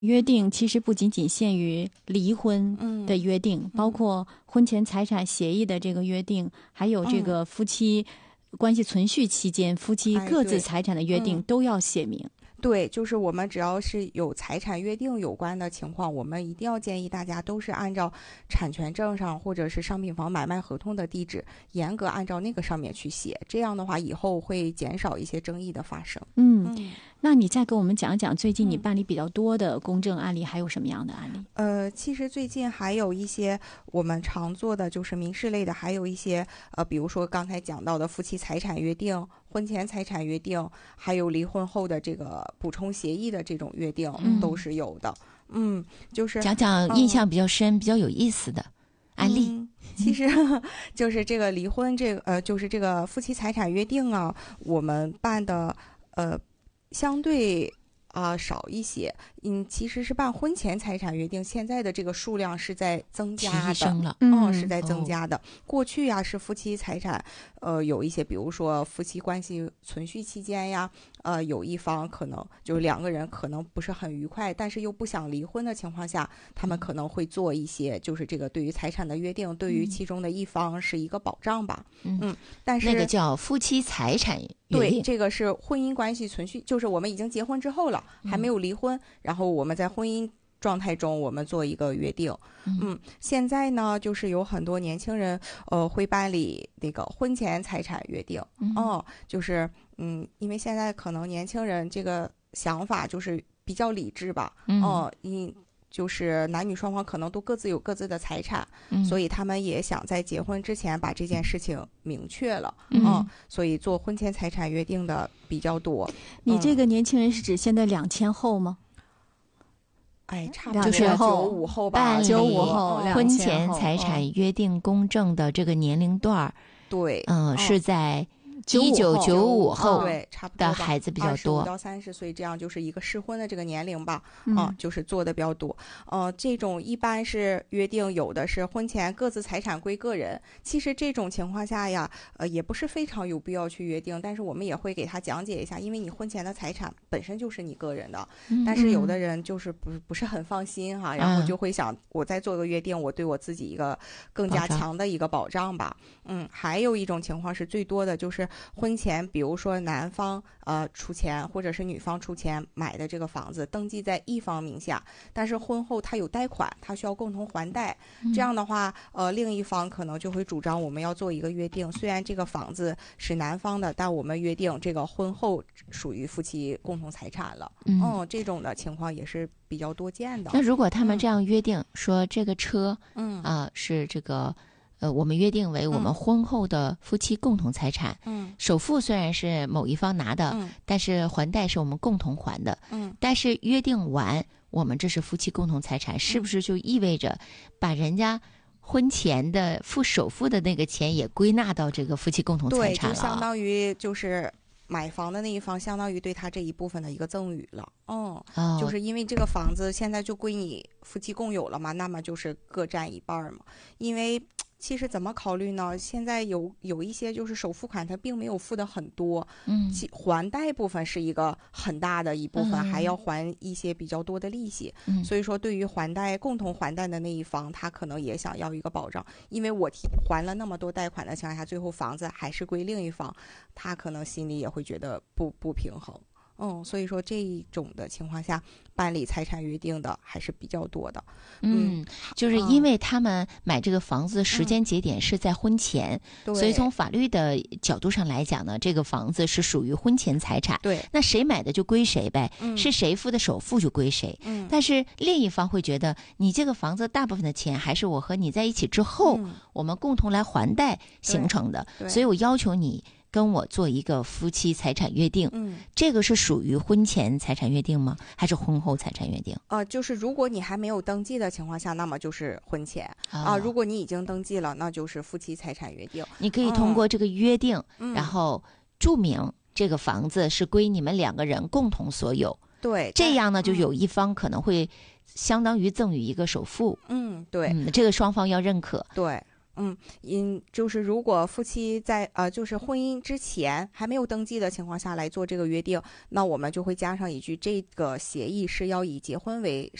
约定其实不仅仅限于离婚的约定，包括婚前财产协议的这个约定，还有这个夫妻关系存续期间夫妻各自财产的约定都要写明。 对，就是我们只要是有财产约定有关的情况，我们一定要建议大家都是按照产权证上或者是商品房买卖合同的地址，严格按照那个上面去写。这样的话，以后会减少一些争议的发生。 那你再给我们讲讲最近你办理比较多的公证案例，还有什么样的案例？ 其实最近还有一些我们常做的就是民事类的，还有一些比如说刚才讲到的夫妻财产约定、婚前财产约定，还有离婚后的这个补充协议的这种约定都是有的。就是讲讲印象比较深、比较有意思的案例。 其实就是这个离婚就是这个夫妻财产约定啊，我们办的相对少一些。其实是办婚前财产约定，现在的这个数量是在增加的， 提升了， 是在增加的。过去呀是夫妻财产，有一些，比如说夫妻关系存续期间呀，有一方可能就是两个人可能不是很愉快，但是又不想离婚的情况下，他们可能会做一些就是这个对于财产的约定，对于其中的一方是一个保障吧。但是那个叫夫妻财产约定， 对，这个是婚姻关系存续，就是我们已经结婚之后了，还没有离婚，然后我们在婚姻状态中我们做一个约定。现在呢就是有很多年轻人会办理那个婚前财产约定。就是因为现在可能年轻人这个想法就是比较理智吧。就是男女双方可能都各自有各自的财产，所以他们也想在结婚之前把这件事情明确了。所以做婚前财产约定的比较多。 你这个年轻人是指现在2000后吗？ 差不多就是95后吧 ，95后婚前财产约定公证的这个年龄段， 对， 是在1995后对，差不多的孩子比较多，25 到30岁，这样就是一个适婚的这个年龄吧。就是做的比较多。这种一般是约定，有的是婚前各自财产归个人。其实这种情况下呀，也不是非常有必要去约定，但是我们也会给他讲解一下，因为你婚前的财产本身就是你个人的，但是有的人就是不是很放心哈，然后就会想我再做个约定，我对我自己一个更加强的一个保障吧。还有一种情况是最多的，就是婚前比如说男方出钱或者是女方出钱买的这个房子登记在一方名下，但是婚后他有贷款，他需要共同还贷。这样的话另一方可能就会主张我们要做一个约定，虽然这个房子是男方的，但我们约定这个婚后属于夫妻共同财产了。这种的情况也是比较多见的。 那如果他们这样约定说这个车是这个我们约定为我们婚后的夫妻共同财产，首付虽然是某一方拿的，但是还贷是我们共同还的，但是约定完我们这是夫妻共同财产，是不是就意味着把人家婚前的付首付的那个钱也归纳到这个夫妻共同财产了？ 对，就相当于就是买房的那一方相当于对他这一部分的一个赠与了。就是因为这个房子现在就归你夫妻共有了嘛，那么就是各占一半嘛。因为其实怎么考虑呢？现在有一些就是首付款它并没有付的很多，还贷部分是一个很大的一部分，还要还一些比较多的利息。所以说对于共同还贷的那一方，他可能也想要一个保障，因为我还了那么多贷款的情况下，最后房子还是归另一方，他可能心里也会觉得不平衡。所以说这一种的情况下，办理财产约定的还是比较多的。 就是因为他们买这个房子时间节点是在婚前，所以从法律的角度上来讲呢，这个房子是属于婚前财产。 对， 那谁买的就归谁呗，是谁付的首付就归谁。但是另一方会觉得，你这个房子大部分的钱还是我和你在一起之后，我们共同来还贷形成的，所以我要求你跟我做一个夫妻财产约定。这个是属于婚前财产约定吗？还是婚后财产约定？ 就是如果你还没有登记的情况下，那么就是婚前如果你已经登记了，那就是夫妻财产约定。 你可以通过这个约定，然后注明这个房子是归你们两个人共同所有。 对， 这样呢，就有一方可能会相当于赠与一个首付。 对， 这个双方要认可。 对。 就是如果夫妻在就是婚姻之前还没有登记的情况下来做这个约定，那我们就会加上一句，这个协议是要以结婚为